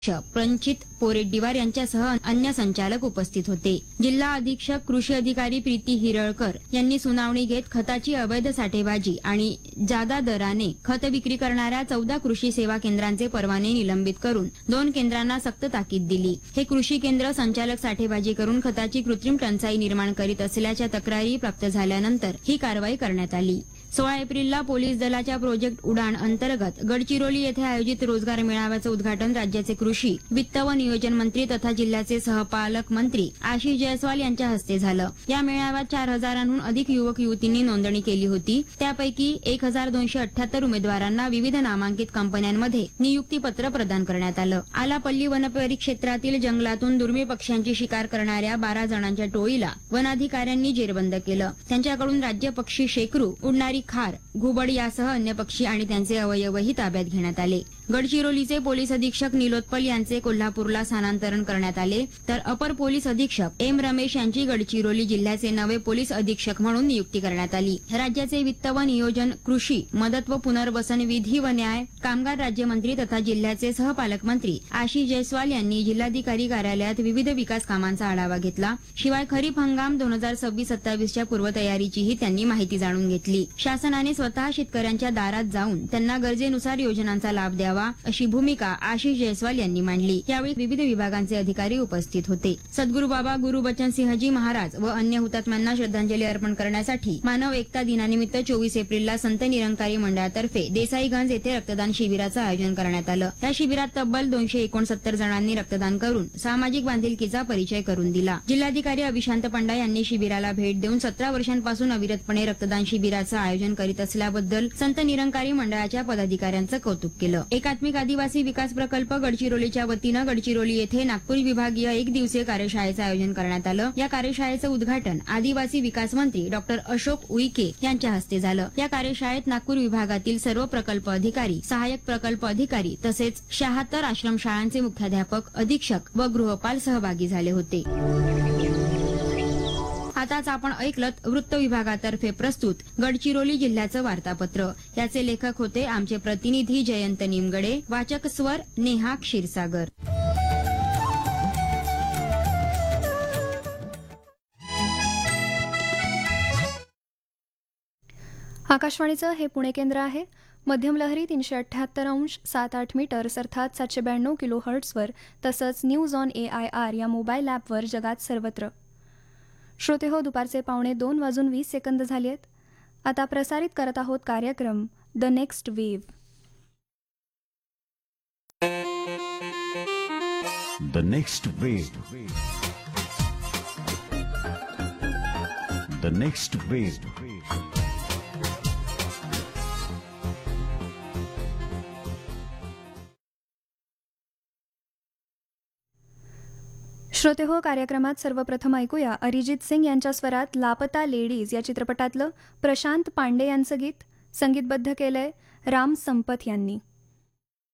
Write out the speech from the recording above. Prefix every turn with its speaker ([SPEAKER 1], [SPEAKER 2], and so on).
[SPEAKER 1] प्रणचित पोरेड्डीवार यांच्यासह अन्य संचालक उपस्थित होते. जिल्हा अधीक्षक कृषी अधिकारी प्रीती हिरळकर यांनी सुनावणी घेत खताची अवैध साठेबाजी आणि जादा दराने खत विक्री करणाऱ्या 14 कृषी सेवा केंद्रांचे परवाने निलंबित करून 2 केंद्रांना सक्त ताकीद दिली. हे कृषी केंद्र संचालक साठेबाजी करून खताची कृत्रिम टंचाई निर्माण करीत असल्याच्या तक्रारी प्राप्त झाल्यानंतर ही कारवाई करण्यात आली. 16 एप्रिलला पोलीस दलाच्या प्रोजेक्ट उडाण अंतर्गत गडचिरोली येथे आयोजित रोजगार मेळाव्याचं उद्घाटन राज्याचे कृषी, वित्त व नियोजन मंत्री तथा जिल्ह्याचे सहपालक मंत्री आशिष जयस्वाल यांच्या हस्ते झालं. या मेळाव्यात 4000हून अधिक युवक युवतींनी नोंदणी केली होती. त्यापैकी 1278 उमेदवारांना विविध नामांकित कंपन्यांमध्ये नियुक्तीपत्र प्रदान करण्यात आलं. आलापल्ली वनपरिक्षेत्रातील जंगलातून दुर्मिळ पक्ष्यांची शिकार करणाऱ्या 12 जणांच्या टोळीला वनाधिकाऱ्यांनी जेरबंद केलं. त्यांच्याकडून राज्य पक्षी शेकरू, उडणारी खार, घुबड यासह अन्य पक्षी आणि त्यांचे अवयवही ताब्यात घेण्यात आले. गडचिरोलीचे पोलीस अधीक्षक निलोत्पल यांचे कोल्हापूरला स्थानांतरण करण्यात आले, तर अपर पोलीस अधीक्षक एम रमेश यांची गडचिरोली जिल्ह्याचे नवे पोलीस अधीक्षक म्हणून नियुक्ती करण्यात आली. राज्याचे वित्त व नियोजन, कृषी, मदत व पुनर्वसन, विधी व न्याय, कामगार राज्यमंत्री तथा जिल्ह्याचे सहपालकमंत्री आशिष जयस्वाल यांनी जिल्हाधिकारी कार्यालयात विविध विकास कामांचा आढावा घेतला. शिवाय खरीप हंगाम 2026-27च्या पूर्वतयारीचीही त्यांनी माहिती जाणून घेतली. शासनाने स्वतः शेतकऱ्यांच्या दारात जाऊन त्यांना गरजेनुसार योजनांचा लाभ द्यावा अशी भूमिका आशिष जयस्वाल यांनी मांडली. यावेळी विविध विभागांचे अधिकारी उपस्थित होते. सद्गुरू बाबा गुरुबचनसिंहजी महाराज व अन्य हुतात्म्यांना श्रद्धांजली अर्पण करण्यासाठी मानव एकता दिनानिमित्त 24 एप्रिलला संत निरंकारी मंडळातर्फे देसाईगंज येथे रक्तदान शिबिराचं आयोजन करण्यात आलं. या शिबिरात तब्बल 269 जणांनी रक्तदान करून सामाजिक बांधिलकीचा परिचय करून दिला. जिल्हाधिकारी अभिशांत पंडा यांनी शिबिराला भेट देऊन 17 वर्षांपासून अविरतपणे रक्तदान शिबिराचं आयोजन करीत असल्याबद्दल संत निरंकारी मंडळाच्या पदाधिकाऱ्यांचं कौतुक केलं. एकात्मिक आदिवासी विकास प्रकल्प गडचिरोलीच्या वतीनं गडचिरोली येथे नागपूर विभागीय 1 दिवसीय कार्यशाळेचं आयोजन करण्यात आलं. या कार्यशाळेचं उद्घाटन आदिवासी विकास मंत्री डॉ. अशोक उईके यांच्या हस्ते झालं. या कार्यशाळेत नागपूर विभागातील सर्व प्रकल्प अधिकारी, सहाय्यक प्रकल्प अधिकारी तसेच 76 आश्रमशाळांचे मुख्याध्यापक, अधीक्षक व गृहपाल सहभागी झाले होते. आताच आपण ऐकलत वृत्त विभागातर्फे प्रस्तुत गडचिरोली जिल्ह्याचं वार्तापत्र. याचे लेखक होते आमचे प्रतिनिधी जयंत निमगडे. वाचक स्वर नेहा क्षीरसागर.
[SPEAKER 2] आकाशवाणीचं हे पुणे केंद्र आहे. मध्यम लहरी 378.78 मीटर्स अर्थात 792 किलोहर्ट्झवर तसंच न्यूज ऑन AIR या मोबाईल ॲपवर जगात सर्वत्र. श्रोते हो, दुपारचे 1:02:20 झाले आहेत. आता प्रसारित करत आहोत कार्यक्रम the next wave.
[SPEAKER 3] The next wave. The next wave.
[SPEAKER 2] श्रोते हो, कार्यक्रमात सर्वप्रथम ऐकूया अरिजित सिंग यांच्या स्वरात लापता लेडीज या चित्रपटातलं प्रशांत पांडे यांचं गीत. संगीतबद्ध केलंय राम संपत यांनी.